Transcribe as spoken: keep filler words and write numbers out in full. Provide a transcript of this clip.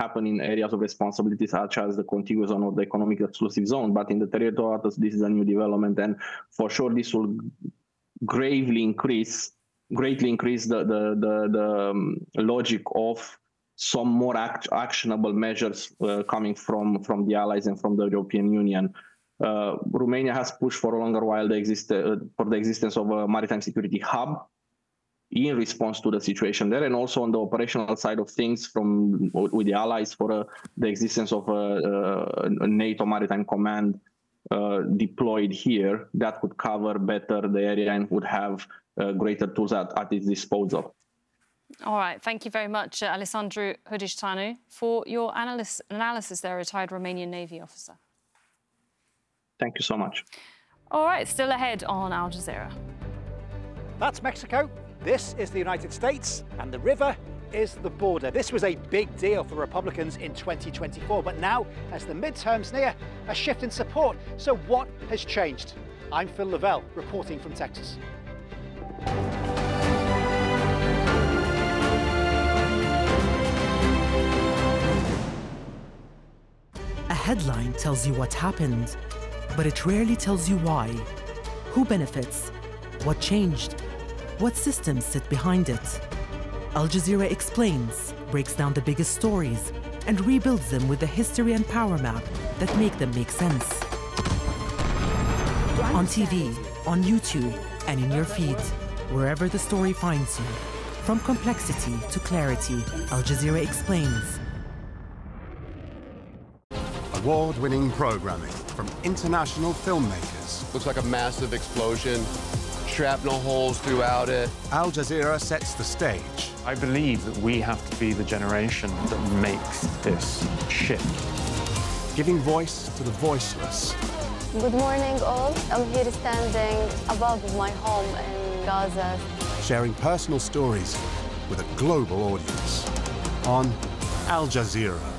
happen in areas of responsibility such as the contiguous zone or the economic exclusive zone, but in the territorial waters, this is a new development, and for sure this will gravely increase, greatly increase the the the, the um, logic of some more act actionable measures uh, coming from from the allies and from the European Union. Uh, Romania has pushed for a longer while the exist uh, for the existence of a maritime security hub in response to the situation there, and also on the operational side of things from with the allies for uh, the existence of a, a NATO maritime command uh, deployed here that would cover better the area and would have uh, greater tools at, at its disposal. All right, thank you very much, uh, Alessandru Hudiștanu, for your analysis, analysis there, retired Romanian Navy officer. Thank you so much. All right, still ahead on Al Jazeera. That's Mexico. This is the United States, and the river is the border. This was a big deal for Republicans in twenty twenty-four, but now, as the midterms near, a shift in support. So what has changed? I'm Phil Lavelle, reporting from Texas. A headline tells you what happened, but it rarely tells you why. Who benefits? What changed? What systems sit behind it? Al Jazeera explains, breaks down the biggest stories, and rebuilds them with the history and power map that make them make sense. On T V, on YouTube, and in your feed, wherever the story finds you. From complexity to clarity, Al Jazeera explains. Award-winning programming from international filmmakers. Looks like a massive explosion. Shrapnel holes throughout it. Al Jazeera sets the stage. I believe that we have to be the generation that makes this shift. Giving voice to the voiceless. Good morning, all. I'm here standing above my home in Gaza. Sharing personal stories with a global audience on Al Jazeera.